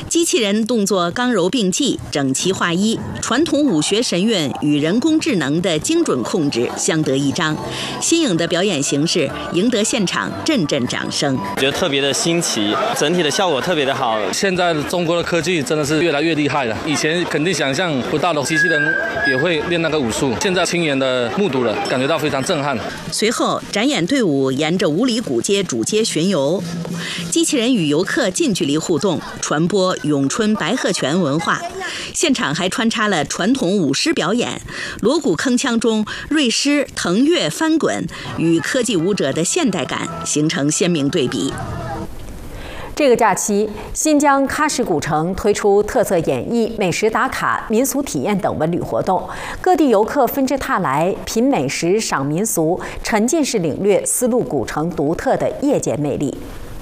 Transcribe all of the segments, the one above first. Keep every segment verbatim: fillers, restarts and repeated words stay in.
机器人动作刚柔并济、整齐划一，传统武学神韵与人工智能的精准控制相得益彰。新颖的表演形式赢得现场阵阵掌声。 我觉得特别的新奇，整体的效果特别的好。 现在中国的科技真的是越来越厉害了，以前肯定想象不到的，机器人也会练那个武术，现在亲眼的目睹了，感觉到非常震撼。 随后，展演队伍沿着五里古街主街巡游，机器人与游客近距离互动，传播咏春白鹤拳文化。现场还穿插了传统舞狮表演，锣鼓铿锵中，锐狮腾跃翻滚与科技舞者的现代感形成鲜明对比。 这个假期，新疆喀什古城推出特色演艺、美食打卡、民俗体验等文旅活动，各地游客纷至沓来，品美食、赏民俗，沉浸式领略丝路古城独特的夜间魅力。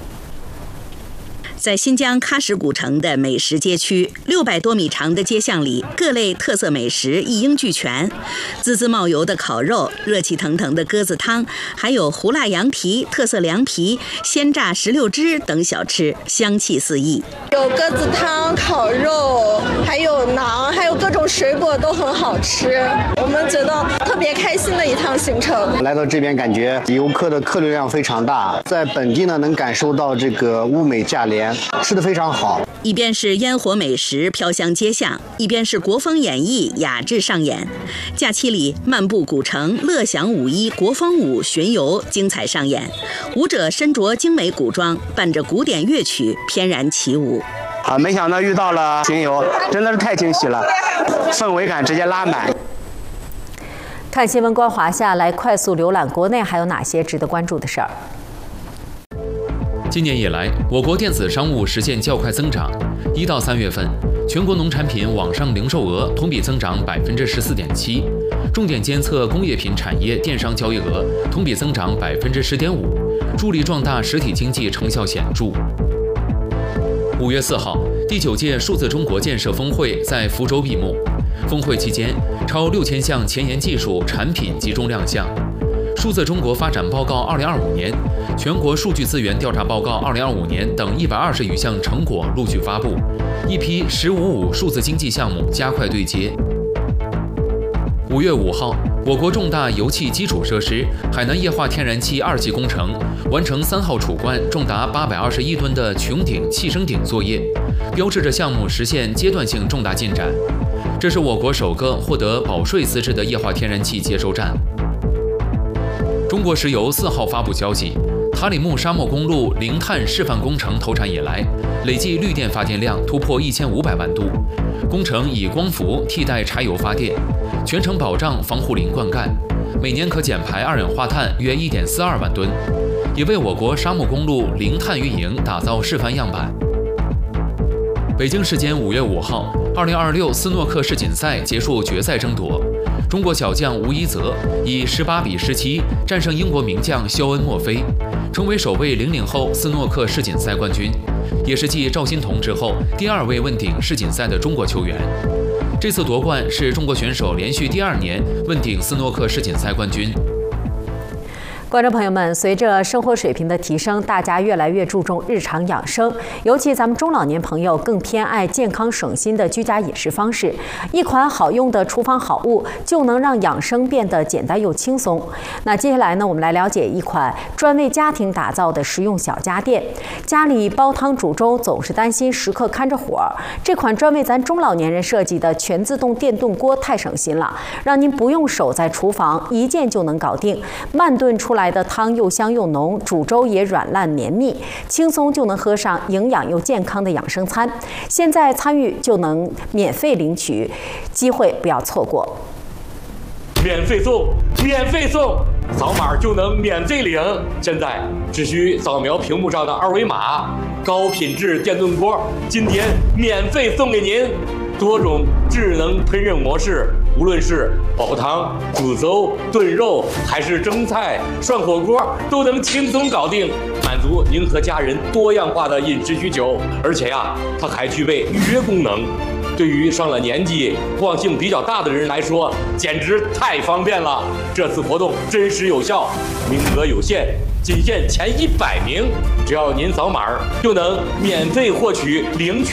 在新疆喀什古城的美食街区，六百多米长的街巷里，各类特色美食一应俱全，滋滋冒油的烤肉、热气腾腾的鸽子汤，还有胡辣羊蹄、特色凉皮、鲜榨石榴汁等小吃，香气四溢。 有鸽子汤、烤肉，还有馕，还有各种水果都很好吃。我们觉得特别开心的一趟行程。 来到这边，感觉游客的客流量非常大，在本地呢能感受到这个物美价廉。吃得非常好， 一边是烟火美食飘香街巷，一边是国风演绎雅致上演。假期里漫步古城，乐享舞衣国风舞巡游精彩上演，舞者身着精美古装，伴着古典乐曲翩然起舞。 啊，没想到遇到了巡游，真的是太惊喜了，氛围感直接拉满。 看新闻观华夏，来快速浏览国内还有哪些值得关注的事儿。 今年以来，我国电子商务实现较快增长。一到三月份，全国农产品网上零售额同比增长百分之十四点七，重点监测工业品产业电商交易额同比增长百分之十点五，助力壮大实体经济成效显著。五月四号，第九届数字中国建设峰会在福州闭幕。峰会期间，超六千项前沿技术产品集中亮相。数字中国发展报告二零二五年、全国数据资源调查报告二零二五年等一百二十余项成果陆续发布，一批“十五五”数字经济项目加快对接。五月五号，我国重大油气基础设施海南液化天然气二期工程完成三号储罐重达八百二十一吨的穹顶气升顶作业，标志着项目实现阶段性重大进展。这是我国首个获得保税资质的液化天然气接收站。中国石油四号发布消息，塔里木沙漠公路零碳示范工程投产以来，累计绿电发电量突破一千五百万度。工程以光伏替代柴油发电，全程保障防护林灌溉，每年可减排二氧化碳约一点四二万吨，也为我国沙漠公路零碳运营打造示范样板。北京时间五月五号，二零二六斯诺克世锦赛结束决赛争夺。中国小将吴一泽以十八比十七战胜英国名将肖恩·墨菲，成为首位零零后斯诺克世锦赛冠军，也是继赵心童之后第二位问鼎世锦赛的中国球员。这次夺冠是中国选手连续第二年问鼎斯诺克世锦赛冠军。 观众朋友们，随着生活水平的提升，大家越来越注重日常养生，尤其咱们中老年朋友更偏爱健康省心的居家饮食方式。一款好用的厨房好物就能让养生变得简单又轻松。那接下来呢，我们来了解一款专为家庭打造的实用小家电。家里煲汤煮粥总是担心时刻看着火，这款专为咱中老年人设计的全自动电炖锅太省心了，让您不用守在厨房，一键就能搞定，慢炖出来的汤又香又浓，煮粥也软烂绵密，轻松就能喝上营养又健康的养生餐。现在参与就能免费领取，机会不要错过。 免费送，免费送，扫码就能免费领。现在只需扫描屏幕上的二维码，高品质电炖锅今天免费送给您。多种智能烹饪模式，无论是煲汤、煮粥、炖肉，还是蒸菜、涮火锅，都能轻松搞定，满足您和家人多样化的饮食需求。而且呀、啊，它还具备预约功能，对于上了年纪、惯性比较大的人来说，简直太方便了。这次活动真实有效，名额有限，仅限前一百名，只要您扫码就能免费获取领取。